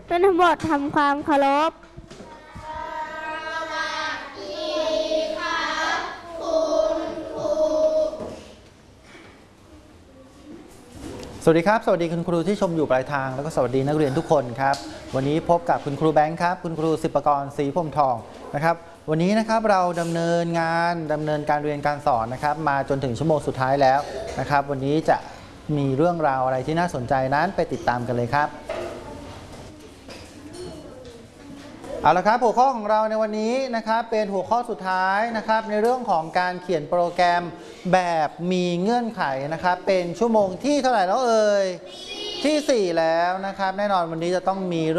เป็นทั้งหมดทำความเคารพสวัสดีครับสวัสดีคุณครูที่ชมอยู่ปลายทางแล้วก็สวัสดีนักเรียนทุกคนครับวันนี้พบกับคุณครูแบงค์ครับคุณครูศิปกรศรีพรหมทองนะครับวันนี้นะครับเราดำเนินการเรียนการสอนนะครับมาจนถึงชั่วโมงสุดท้ายแล้วนะครับวันนี้จะมีเรื่องราวอะไรที่น่าสนใจนั้นไปติดตามกันเลยครับเอาละครับหัวข้อของเราในวันนี้นะครับเป็นหัวข้อสุดท้ายนะครับในเรื่องของการเขียนโปรแกรมแบบมีเงื่อนไขนะครับเป็นชั่วโมงที่เท่าไหร่แล้วเอ่ยที่4แล้วนะครับแน่นอนวันนี้จะต้องมี